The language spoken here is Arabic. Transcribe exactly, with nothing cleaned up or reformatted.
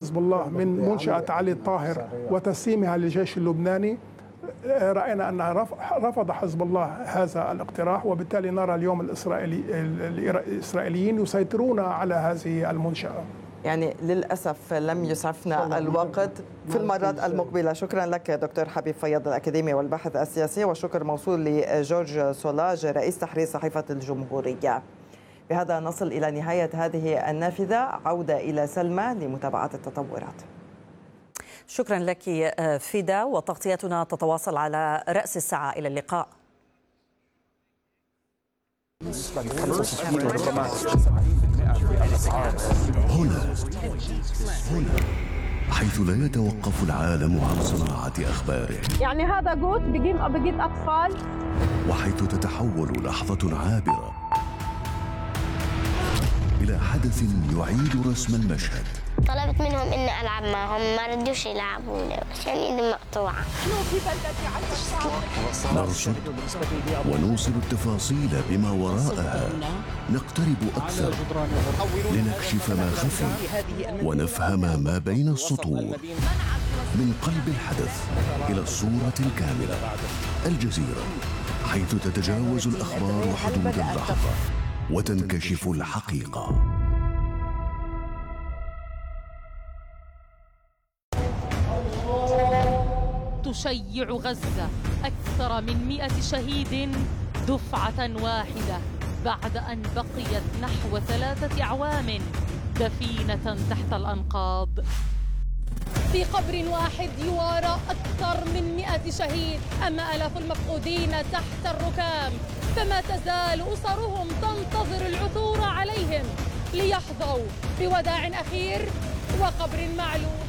حزب الله من منشأة علي الطاهر وتسليمها للجيش اللبناني، رأينا أن رفض حزب الله هذا الاقتراح، وبالتالي نرى اليوم الإسرائيلي الإسرائيليين يسيطرون على هذه المنشأة. يعني للأسف لم يسعفنا الوقت في المرات المقبلة. شكرا لك دكتور حبيب فياض الأكاديمي والباحث السياسي، والشكر موصول لجورج سولاج رئيس تحرير صحيفة الجمهورية. بهذا نصل إلى نهاية هذه النافذة. عودة إلى سلمى لمتابعة التطورات. شكرا لك فيدا، وتغطيتنا تتواصل على رأس الساعة. إلى اللقاء. هنا هنا حيث لا يتوقف العالم عن صناعة أخباره، يعني هذا جوت بجيب بجيب أطفال، وحيث تتحول لحظة عابرة إلى حدث يعيد رسم المشهد. طلبت منهم إني ألعب معهم، ما ردوش يلعبوني عشان إيدي مقطوعة. نرصد ونوصل التفاصيل بما وراءها، نقترب أكثر لنكشف ما خفي ونفهم ما بين السطور. من قلب الحدث إلى الصورة الكاملة. الجزيرة، حيث تتجاوز الأخبار حدود اللحظة وتنكشف الحقيقة. تشيع غزة أكثر من مئة شهيد دفعة واحدة بعد أن بقيت نحو ثلاثة أعوام دفينة تحت الأنقاض. في قبر واحد يوارى أكثر من مئة شهيد، أما آلاف المفقودين تحت الركام، فما تزال أسرهم تنتظر العثور عليهم ليحظوا بوداع أخير وقبر معلوم.